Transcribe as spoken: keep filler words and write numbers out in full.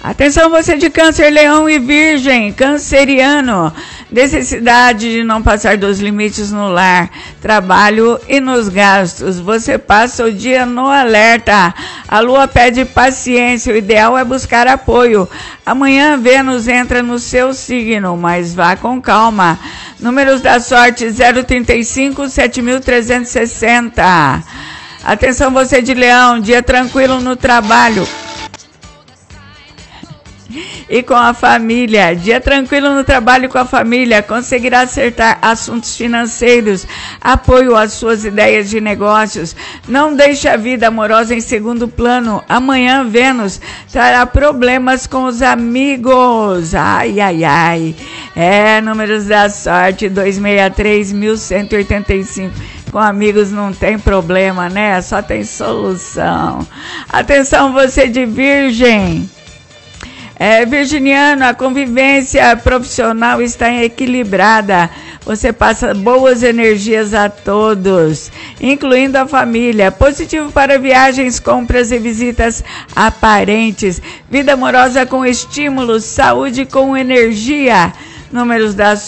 Atenção você de Câncer, Leão e Virgem, canceriano. Necessidade de não passar dos limites no lar, trabalho e nos gastos. Você passa o dia no alerta. A lua pede paciência, o ideal é buscar apoio. Amanhã Vênus entra no seu signo, mas vá com calma. Números da sorte zero trinta e cinco, sete mil trezentos e sessenta. Atenção você de Leão, dia tranquilo no trabalho e com a família. Dia tranquilo no trabalho e com a família. Conseguirá acertar assuntos financeiros. Apoio às suas ideias de negócios. Não deixe a vida amorosa em segundo plano. Amanhã Vênus trará problemas com os amigos. Ai, ai, ai. É, números da sorte dois seis três, mil cento e oitenta e cinco. Com amigos não tem problema, né? Só tem solução. Atenção você de Virgem. É, virginiano, a convivência profissional está equilibrada. Você passa boas energias a todos, incluindo a família. Positivo para viagens, compras e visitas a parentes. Vida amorosa com estímulos, saúde com energia. Números da